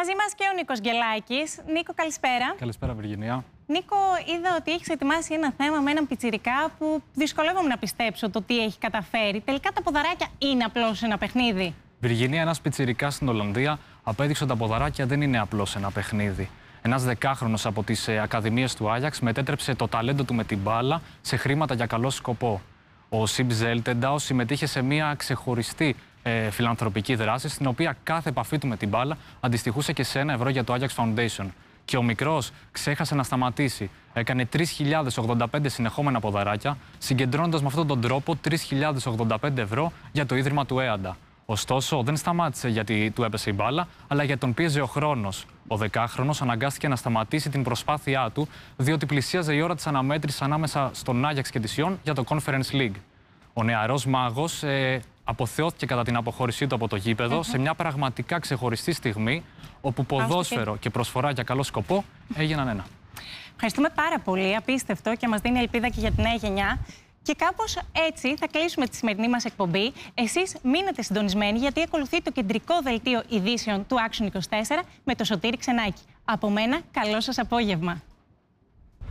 Μαζί μας και ο Νίκος Γκελάκης. Νίκο, καλησπέρα. Καλησπέρα, Βυργινία. Νίκο, είδα ότι έχεις ετοιμάσει ένα θέμα με έναν πιτσιρικά που δυσκολεύομαι να πιστέψω το τι έχει καταφέρει. Τελικά τα ποδαράκια είναι απλώς ένα παιχνίδι? Βυργινία, ένας πιτσιρικάς στην Ολλανδία απέδειξε ότι τα ποδαράκια δεν είναι απλώς ένα παιχνίδι. Ένας 10χρονος από τις ακαδημίες του Άγιαξ μετέτρεψε το ταλέντο του με την μπάλα σε χρήματα για καλό σκοπό. Ο Σιμπ Ζέλτενταου συμμετείχε σε μια ξεχωριστή φιλανθρωπική δράση, στην οποία κάθε επαφή του με την μπάλα αντιστοιχούσε και σε €1 για το Ajax Foundation. Και ο μικρός ξέχασε να σταματήσει. Έκανε 3.085 συνεχόμενα ποδαράκια, συγκεντρώνοντας με αυτόν τον τρόπο 3.085 ευρώ για το ίδρυμα του ΕΑΝΤΑ. Ωστόσο, δεν σταμάτησε γιατί του έπεσε η μπάλα, αλλά γιατί τον πίεζε ο χρόνος. Ο 10χρονος αναγκάστηκε να σταματήσει την προσπάθειά του, διότι πλησίαζε η ώρα της αναμέτρησης ανάμεσα στον Άγιαξ και τη Σιόν για το Conference League. Ο νεαρός μάγος αποθεώθηκε κατά την αποχώρησή του από το γήπεδο σε μια πραγματικά ξεχωριστή στιγμή, όπου ποδόσφαιρο και προσφορά για καλό σκοπό έγιναν ένα. Ευχαριστούμε πάρα πολύ. Απίστευτο και μας δίνει ελπίδα και για τη νέα γενιά. Και κάπως έτσι θα κλείσουμε τη σημερινή μας εκπομπή. Εσείς μείνετε συντονισμένοι, γιατί ακολουθεί το κεντρικό δελτίο ειδήσεων του Action 24 με το Σωτήρη Ξενάκη. Από μένα, καλό σας απόγευμα.